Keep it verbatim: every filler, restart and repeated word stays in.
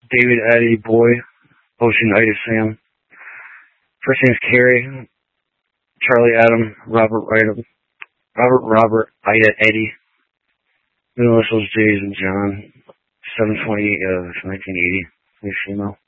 David Eddie Boy, Ocean Ida Sam. First name's Carrie, Charlie Adam, Robert Ida, Robert Robert Ida Eddie. Middle initials Jays and John. seven twenty-eight of nineteen eighty. He's female.